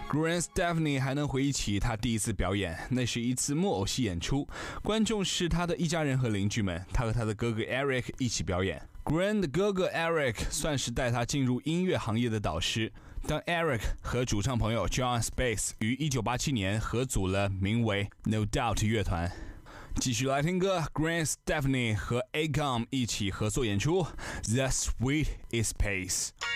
Gwen Stefani 还能回忆起他第一次表演，那是一次木偶戏演出，观众是他的一家人和邻居们，他和他的哥哥 Eric 一起表演。Gwen 的哥哥 Eric 算是带他进入音乐行业的导师。当 Eric 和主唱朋友 John Space 于1987年合组了名为 No Doubt 乐团。继续来听歌 Gwen Stefani 和 Akon 一起合作演出 The Sweetest Pace。